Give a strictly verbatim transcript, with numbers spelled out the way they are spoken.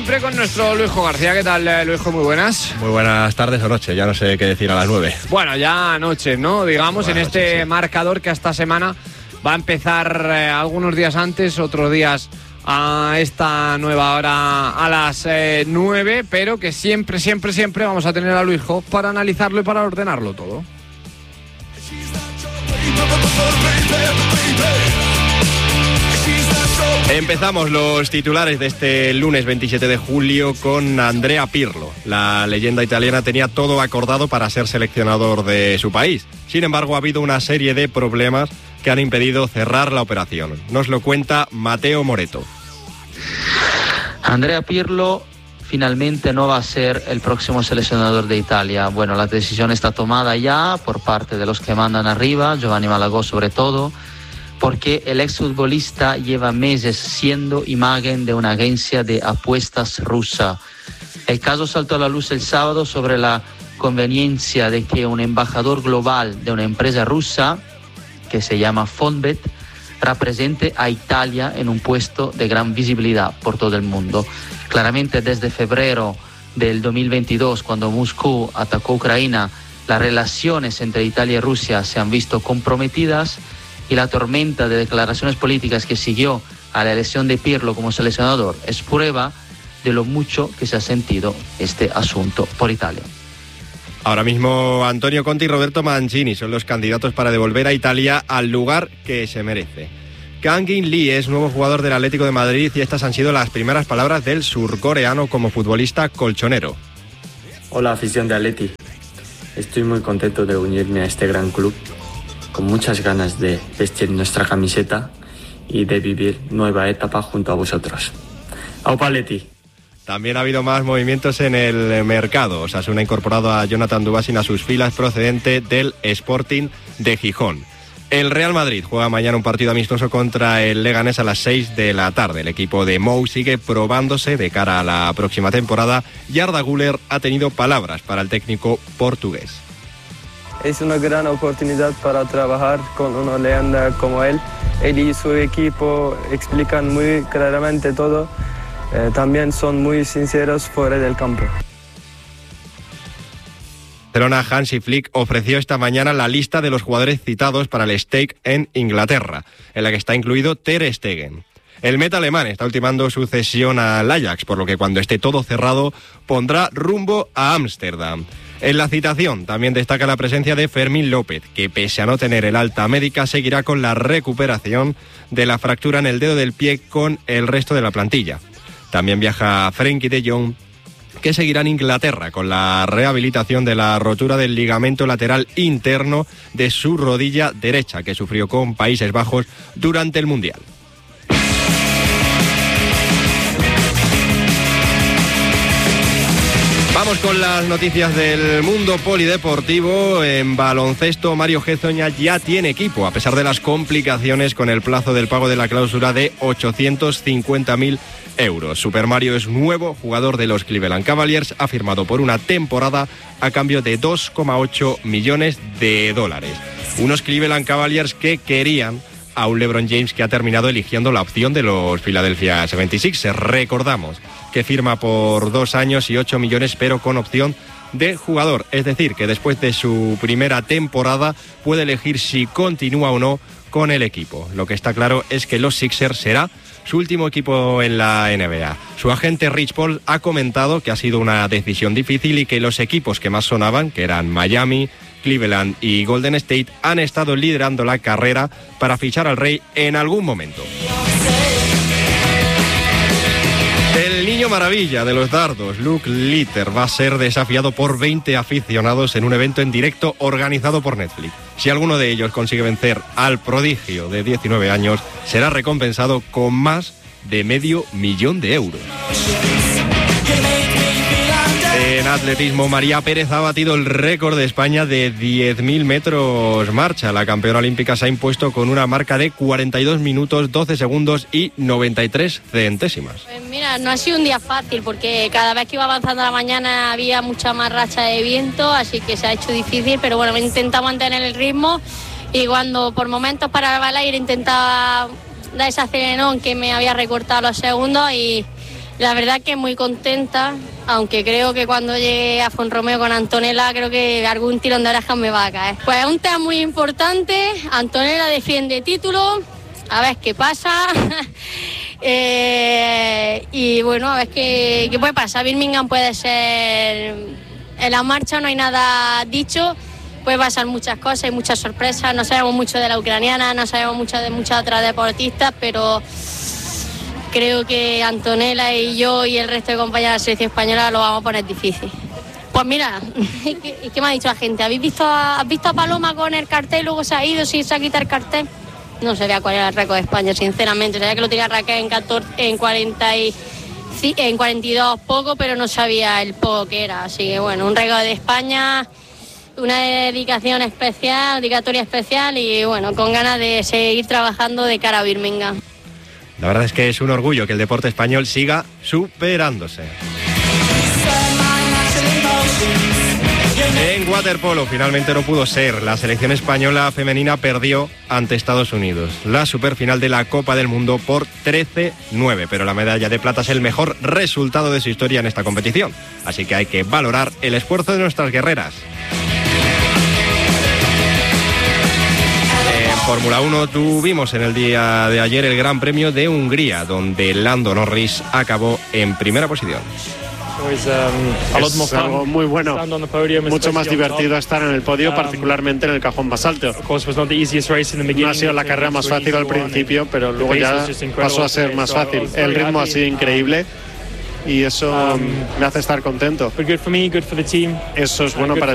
Siempre con nuestro Luisjo García. ¿Qué tal, Luisjo? Muy buenas. Muy buenas tardes o noches, ya no sé qué decir a las nueve. Bueno, ya noches, ¿no? Digamos, Buenas en noches, este sí. marcador que esta semana va a empezar eh, algunos días antes, otros días a esta nueva hora a las eh, nueve, pero que siempre, siempre, siempre vamos a tener a Luisjo para analizarlo y para ordenarlo todo. Empezamos los titulares de este lunes veintisiete de julio con Andrea Pirlo. La leyenda italiana tenía todo acordado para ser seleccionador de su país. Sin embargo, ha habido una serie de problemas que han impedido cerrar la operación. Nos lo cuenta Matteo Moretto. Andrea Pirlo finalmente no va a ser el próximo seleccionador de Italia. Bueno, la decisión está tomada ya por parte de los que mandan arriba, Giovanni Malagò sobre todo, porque el exfutbolista lleva meses siendo imagen de una agencia de apuestas rusa. El caso saltó a la luz el sábado sobre la conveniencia de que un embajador global de una empresa rusa, que se llama Fonbet, represente a Italia en un puesto de gran visibilidad por todo el mundo. Claramente desde febrero del dos mil veintidós, cuando Moscú atacó Ucrania, las relaciones entre Italia y Rusia se han visto comprometidas y la tormenta de declaraciones políticas que siguió a la elección de Pirlo como seleccionador es prueba de lo mucho que se ha sentido este asunto por Italia. Ahora mismo Antonio Conte y Roberto Mancini son los candidatos para devolver a Italia al lugar que se merece. Kang-in Lee es nuevo jugador del Atlético de Madrid y estas han sido las primeras palabras del surcoreano como futbolista colchonero. Hola, afición de Atleti. Estoy muy contento de unirme a este gran club, con muchas ganas de vestir nuestra camiseta y de vivir nueva etapa junto a vosotros. ¡Aupa Atleti! También ha habido más movimientos en el mercado. Osasuna ha incorporado a Jonathan Dubasin a sus filas procedente del Sporting de Gijón. El Real Madrid juega mañana un partido amistoso contra el Leganés a las seis de la tarde. El equipo de Mou sigue probándose de cara a la próxima temporada y Arda Güler ha tenido palabras para el técnico portugués. Es una gran oportunidad para trabajar con una leyenda como él. Él y su equipo explican muy claramente todo. Eh, también son muy sinceros fuera del campo. Barcelona, Hansi Flick ofreció esta mañana la lista de los jugadores citados para el Stake en Inglaterra, en la que está incluido Ter Stegen. El meta alemán está ultimando su cesión al Ajax, por lo que cuando esté todo cerrado pondrá rumbo a Ámsterdam. En la citación también destaca la presencia de Fermín López, que pese a no tener el alta médica seguirá con la recuperación de la fractura en el dedo del pie con el resto de la plantilla. También viaja Frenkie de Jong, que seguirá en Inglaterra con la rehabilitación de la rotura del ligamento lateral interno de su rodilla derecha, que sufrió con Países Bajos durante el Mundial. Vamos con las noticias del mundo polideportivo. En baloncesto, Mario Hezonja ya tiene equipo, a pesar de las complicaciones con el plazo del pago de la cláusula de ochocientos cincuenta mil euros. Super Mario es nuevo jugador de los Cleveland Cavaliers, ha firmado por una temporada a cambio de dos coma ocho millones de dólares. Unos Cleveland Cavaliers que querían a un LeBron James que ha terminado eligiendo la opción de los Philadelphia setenta y seis. Recordamos que firma por dos años y ocho millones, pero con opción de jugador. Es decir, que después de su primera temporada puede elegir si continúa o no con el equipo. Lo que está claro es que los Sixers será su último equipo en la N B A. Su agente Rich Paul ha comentado que ha sido una decisión difícil y que los equipos que más sonaban, que eran Miami, Cleveland y Golden State, han estado liderando la carrera para fichar al Rey en algún momento. El niño maravilla de los dardos, Luke Litter, va a ser desafiado por veinte aficionados en un evento en directo organizado por Netflix. Si alguno de ellos consigue vencer al prodigio de diecinueve años, será recompensado con más de medio millón de euros. En atletismo, María Pérez ha batido el récord de España de diez mil metros marcha. La campeona olímpica se ha impuesto con una marca de cuarenta y dos minutos, doce segundos y noventa y tres centésimas. Pues mira, no ha sido un día fácil porque cada vez que iba avanzando la mañana había mucha más racha de viento, así que se ha hecho difícil, pero bueno, he intentado mantener el ritmo y cuando por momentos paraba el aire intentaba dar ese acelerador que me había recortado los segundos y... La verdad que muy contenta, aunque creo que cuando llegue a Fonromeo con Antonella, creo que algún tirón de orejas me va a caer. Pues es un tema muy importante, Antonella defiende título, a ver qué pasa. eh, y bueno, a ver qué, qué puede pasar. Birmingham puede ser, en la marcha no hay nada dicho, puede pasar muchas cosas, hay muchas sorpresas, no sabemos mucho de la ucraniana, no sabemos mucho de muchas otras deportistas, pero creo que Antonella y yo y el resto de compañeros de la selección española lo vamos a poner difícil. Pues mira, ¿qué, qué me ha dicho la gente? ¿Habéis visto a, ¿Has visto a Paloma con el cartel y luego se ha ido sin se ha quitado el cartel? No sabía cuál era el récord de España, sinceramente. Sabía que lo tenía Raquel en, catorce, en, cuarenta y, en cuarenta y dos poco, pero no sabía el poco que era. Así que bueno, un récord de España, una dedicación especial, dedicatoria especial y bueno, con ganas de seguir trabajando de cara a Birmingham. La verdad es que es un orgullo que el deporte español siga superándose. En waterpolo finalmente no pudo ser. La selección española femenina perdió ante Estados Unidos la superfinal de la Copa del Mundo por trece nueve, pero la medalla de plata es el mejor resultado de su historia en esta competición. Así que hay que valorar el esfuerzo de nuestras guerreras. Fórmula uno tuvimos en el día de ayer el Gran Premio de Hungría, donde Lando Norris acabó en primera posición. Es algo muy bueno, mucho más divertido estar en el podio, particularmente en el cajón más alto. No ha sido la carrera más fácil al principio, pero luego ya pasó a ser más fácil. El ritmo ha sido increíble y eso me hace estar contento. Eso es bueno para